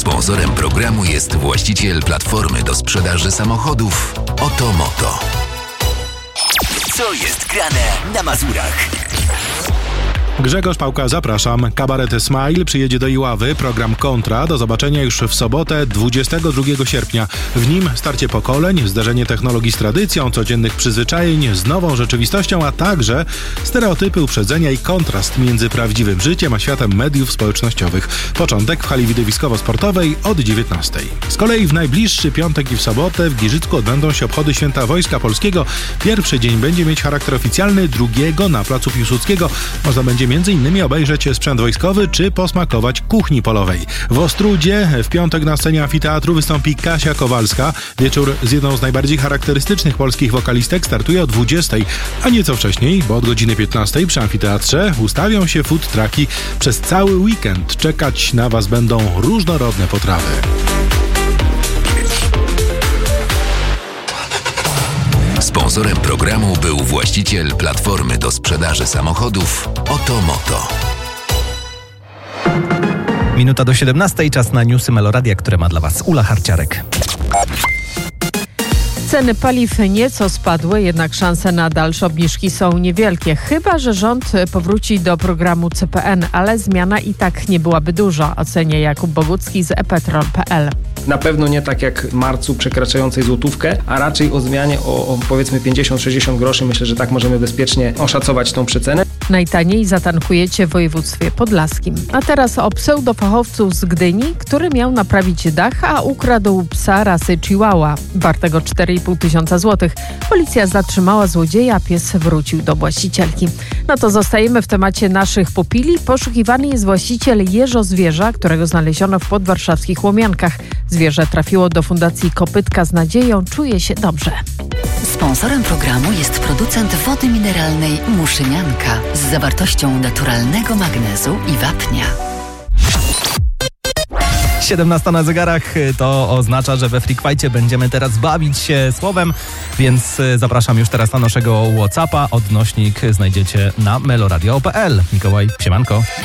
Sponsorem programu jest właściciel platformy do sprzedaży samochodów Otomoto. Co jest grane na Mazurach? Grzegorz Pałka, zapraszam. Kabaret Smile przyjedzie do Iławy. Program Kontra do zobaczenia już w sobotę 22 sierpnia. W nim starcie pokoleń, zderzenie technologii z tradycją, codziennych przyzwyczajeń z nową rzeczywistością, a także stereotypy, uprzedzenia i kontrast między prawdziwym życiem a światem mediów społecznościowych. Początek w hali widowiskowo-sportowej od 19. Z kolei w najbliższy piątek i w sobotę w Giżycku odbędą się obchody Święta Wojska Polskiego. Pierwszy dzień będzie mieć charakter oficjalny, drugiego na placu Piłsudskiego można będzie m.in. obejrzeć sprzęt wojskowy czy posmakować kuchni polowej. W Ostródzie w piątek na scenie amfiteatru wystąpi Kasia Kowalska. Wieczór z jedną z najbardziej charakterystycznych polskich wokalistek startuje o 20, a nieco wcześniej, bo od godziny 15 przy amfiteatrze ustawią się food trucki. Przez cały weekend czekać na Was będą różnorodne potrawy. Sponsorem programu był właściciel platformy do sprzedaży samochodów Otomoto. Minuta do 17, czas na newsy Meloradia, które ma dla Was Ula Harciarek. Ceny paliw nieco spadły, jednak szanse na dalsze obniżki są niewielkie. Chyba że rząd powróci do programu CPN, ale zmiana i tak nie byłaby duża, ocenia Jakub Bogucki z ePetrol.pl. Na pewno nie tak jak w marcu przekraczającej złotówkę, a raczej o zmianie o powiedzmy 50-60 groszy. Myślę, że tak możemy bezpiecznie oszacować tą przecenę. Najtaniej zatankujecie w województwie podlaskim. A teraz o pseudofachowcu z Gdyni, który miał naprawić dach, a ukradł psa rasy Chihuahua, wartego 4,5 tysiąca złotych. Policja zatrzymała złodzieja, pies wrócił do właścicielki. No to zostajemy w temacie naszych pupili. Poszukiwany jest właściciel jeżozwierza, którego znaleziono w podwarszawskich Łomiankach. Zwierzę trafiło do Fundacji Kopytka z nadzieją, czuje się dobrze. Sponsorem programu jest producent wody mineralnej Muszynianka z zawartością naturalnego magnezu i wapnia. 17 na zegarach, to oznacza, że we Freak Fightie będziemy teraz bawić się słowem, więc zapraszam już teraz na naszego WhatsAppa. Odnośnik znajdziecie na meloradio.pl. Mikołaj, siemanko.